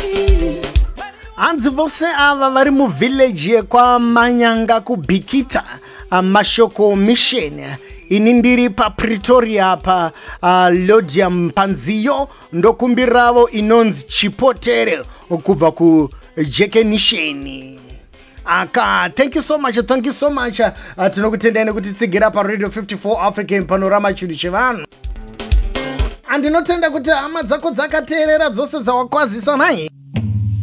Hanzi vose ava vari mu village kwa Manyanga kubhikita mashoko mission. Ini ndiri pa Pretoria pa Lodium Panziyo ndokumbiravo inonzi Chipotere kubva ku Jekenisheni. Aka, thank you so much. Tinokutendeni kuti tsigira pa Radio 54 African Panorama chiri chevanhu. Andinotenda kuti hama dzako dzakateerera dzose dzawakwazisa nai.